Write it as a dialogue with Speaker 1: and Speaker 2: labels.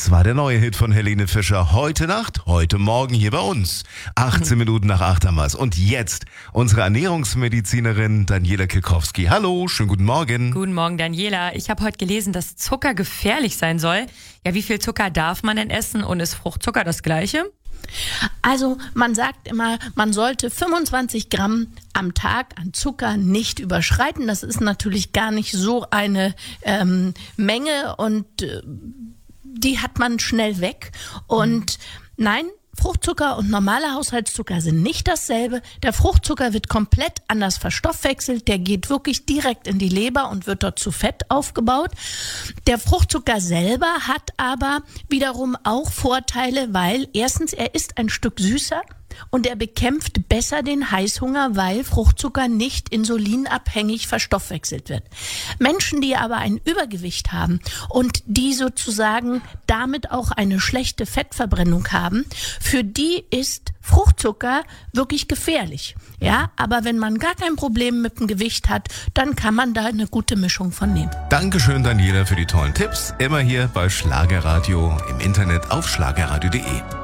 Speaker 1: Das war der neue Hit von Helene Fischer. Heute Nacht, heute Morgen hier bei uns. 18 Minuten nach 8 haben wir's. Und jetzt unsere Ernährungsmedizinerin Daniela Kilkowski. Hallo, schönen guten Morgen.
Speaker 2: Guten Morgen, Daniela. Ich habe heute gelesen, dass Zucker gefährlich sein soll. Ja, wie viel Zucker darf man denn essen und ist Fruchtzucker das Gleiche?
Speaker 3: Also man sagt immer, man sollte 25 Gramm am Tag an Zucker nicht überschreiten. Das ist natürlich gar nicht so eine Menge und die hat man schnell weg. Und nein, Fruchtzucker und normaler Haushaltszucker sind nicht dasselbe. Der Fruchtzucker wird komplett anders verstoffwechselt. Der geht wirklich direkt in die Leber und wird dort zu Fett aufgebaut. Der Fruchtzucker selber hat aber wiederum auch Vorteile, weil erstens, er ist ein Stück süßer. Und er bekämpft besser den Heißhunger, weil Fruchtzucker nicht insulinabhängig verstoffwechselt wird. Menschen, die aber ein Übergewicht haben und die sozusagen damit auch eine schlechte Fettverbrennung haben, für die ist Fruchtzucker wirklich gefährlich. Ja, aber wenn man gar kein Problem mit dem Gewicht hat, dann kann man da eine gute Mischung von nehmen.
Speaker 1: Dankeschön, Daniela, für die tollen Tipps. Immer hier bei Schlagerradio, im Internet auf schlagerradio.de.